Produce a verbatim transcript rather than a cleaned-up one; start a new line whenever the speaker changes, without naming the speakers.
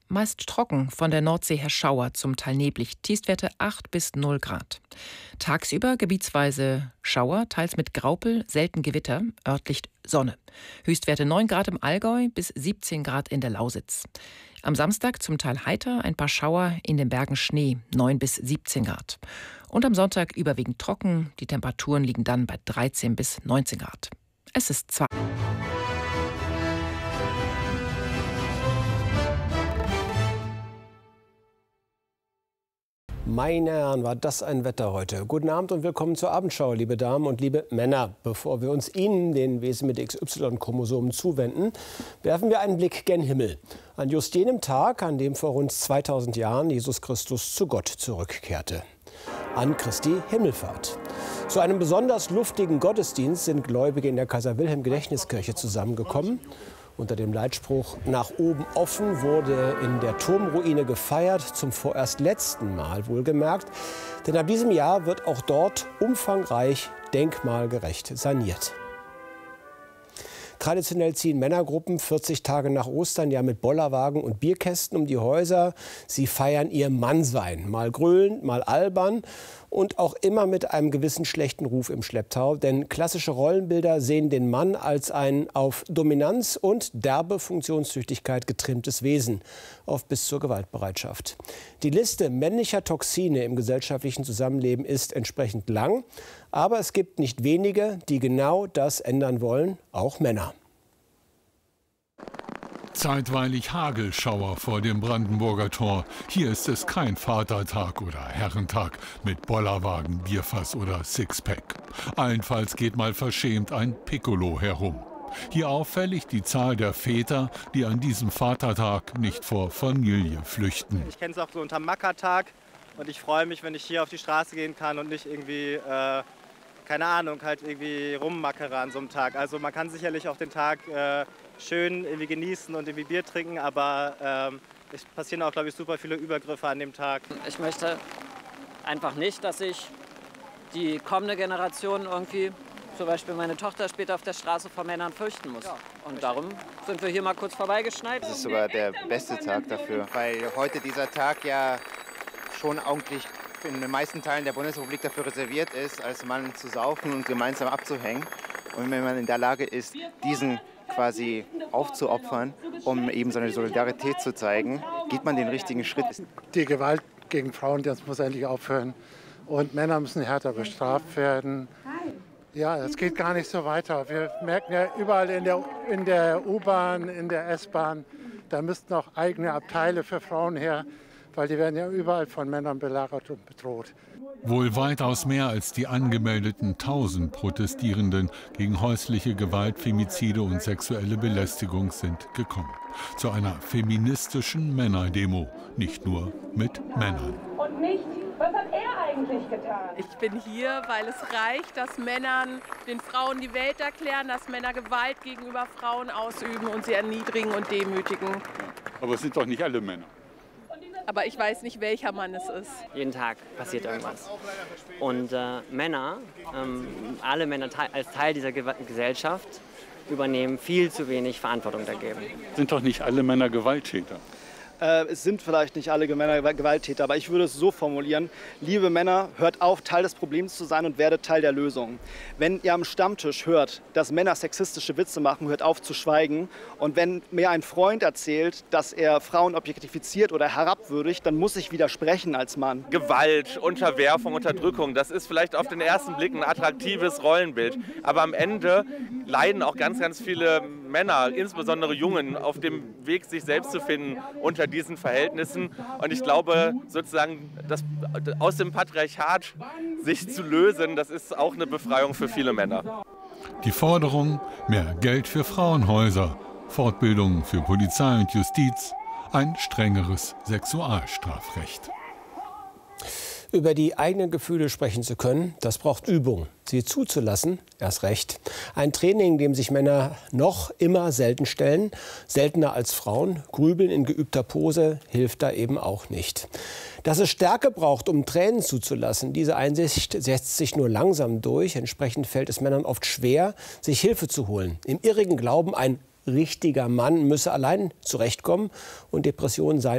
Meist trocken, von der Nordsee her Schauer, zum Teil neblig, Tiefstwerte acht bis null Grad. Tagsüber gebietsweise Schauer, teils mit Graupel, selten Gewitter, örtlich Sonne. Höchstwerte neun Grad im Allgäu bis siebzehn Grad in der Lausitz. Am Samstag zum Teil heiter, ein paar Schauer, in den Bergen Schnee, neun bis siebzehn Grad. Und am Sonntag überwiegend trocken, die Temperaturen liegen dann bei dreizehn bis neunzehn Grad. Es ist zwei.
Meine Herren, war das ein Wetter heute. Guten Abend und willkommen zur Abendschau, liebe Damen und liebe Männer. Bevor wir uns Ihnen, den Wesen mit X Y-Chromosomen, zuwenden, werfen wir einen Blick gen Himmel. An just jenem Tag, an dem vor rund zweitausend Jahren Jesus Christus zu Gott zurückkehrte. An Christi Himmelfahrt. Zu einem besonders luftigen Gottesdienst sind Gläubige in der Kaiser-Wilhelm-Gedächtniskirche zusammengekommen. Unter dem Leitspruch "Nach oben offen" wurde in der Turmruine gefeiert, zum vorerst letzten Mal wohlgemerkt. Denn ab diesem Jahr wird auch dort umfangreich denkmalgerecht saniert. Traditionell ziehen Männergruppen vierzig Tage nach Ostern ja mit Bollerwagen und Bierkästen um die Häuser. Sie feiern ihr Mannsein, mal gröhlend, mal albern und auch immer mit einem gewissen schlechten Ruf im Schlepptau. Denn klassische Rollenbilder sehen den Mann als ein auf Dominanz und derbe Funktionstüchtigkeit getrimmtes Wesen, oft bis zur Gewaltbereitschaft. Die Liste männlicher Toxine im gesellschaftlichen Zusammenleben ist entsprechend lang. Aber es gibt nicht wenige, die genau das ändern wollen, auch Männer.
Zeitweilig Hagelschauer vor dem Brandenburger Tor. Hier ist es kein Vatertag oder Herrentag mit Bollerwagen, Bierfass oder Sixpack. Allenfalls geht mal verschämt ein Piccolo herum. Hier auffällig die Zahl der Väter, die an diesem Vatertag nicht vor Familie flüchten.
Ich kenne es auch so unter Mackertag und ich freue mich, wenn ich hier auf die Straße gehen kann und nicht irgendwie, äh, keine Ahnung, halt irgendwie rummackere an so einem Tag. Also man kann sicherlich auch den Tag äh, schön irgendwie genießen und irgendwie Bier trinken, aber ähm, es passieren auch, glaube ich, super viele Übergriffe an dem Tag.
Ich möchte einfach nicht, dass sich die kommende Generation irgendwie, zum Beispiel meine Tochter, später auf der Straße vor Männern fürchten muss. Und darum sind wir hier mal kurz vorbeigeschneit.
Das ist sogar der beste Tag dafür, weil heute dieser Tag ja schon eigentlich in den meisten Teilen der Bundesrepublik dafür reserviert ist, als Mann zu saufen und gemeinsam abzuhängen. Und wenn man in der Lage ist, diesen quasi aufzuopfern, um eben seine Solidarität zu zeigen, geht man den richtigen Schritt.
Die Gewalt gegen Frauen, das muss endlich aufhören. Und Männer müssen härter bestraft werden. Ja, es geht gar nicht so weiter. Wir merken ja überall in der, in der U-Bahn, in der S-Bahn, da müssten auch eigene Abteile für Frauen her, weil die werden ja überall von Männern belagert und bedroht.
Wohl weitaus mehr als die angemeldeten tausend Protestierenden gegen häusliche Gewalt, Femizide und sexuelle Belästigung sind gekommen. Zu einer feministischen Männerdemo, nicht nur mit Männern.
Und nicht, was hat er eigentlich getan?
Ich bin hier, weil es reicht, dass Männern den Frauen die Welt erklären, dass Männer Gewalt gegenüber Frauen ausüben und sie erniedrigen und demütigen.
Aber es sind doch nicht alle Männer.
Aber ich weiß nicht, welcher Mann es ist.
Jeden Tag passiert irgendwas. Und äh, Männer, ähm, alle Männer te- als Teil dieser Ge- Gesellschaft, übernehmen viel zu wenig Verantwortung dagegen.
Sind doch nicht alle Männer Gewalttäter.
Äh, es sind vielleicht nicht alle Männer Gewalttäter, aber ich würde es so formulieren: Liebe Männer, hört auf, Teil des Problems zu sein und werdet Teil der Lösung. Wenn ihr am Stammtisch hört, dass Männer sexistische Witze machen, hört auf zu schweigen. Und wenn mir ein Freund erzählt, dass er Frauen objektifiziert oder herabwürdigt, dann muss ich widersprechen als Mann.
Gewalt, Unterwerfung, Unterdrückung, das ist vielleicht auf den ersten Blick ein attraktives Rollenbild. Aber am Ende leiden auch ganz, ganz viele Männer, insbesondere Jungen, auf dem Weg, sich selbst zu finden unter diesen Verhältnissen. Und ich glaube, sozusagen das, aus dem Patriarchat sich zu lösen, das ist auch eine Befreiung für viele Männer.
Die Forderung: mehr Geld für Frauenhäuser, Fortbildung für Polizei und Justiz, ein strengeres Sexualstrafrecht.
Über die eigenen Gefühle sprechen zu können, das braucht Übung. Sie zuzulassen, erst recht. Ein Training, dem sich Männer noch immer selten stellen, seltener als Frauen. Grübeln in geübter Pose hilft da eben auch nicht. Dass es Stärke braucht, um Tränen zuzulassen, diese Einsicht setzt sich nur langsam durch. Entsprechend fällt es Männern oft schwer, sich Hilfe zu holen. Im irrigen Glauben, ein richtiger Mann müsse allein zurechtkommen und Depressionen seien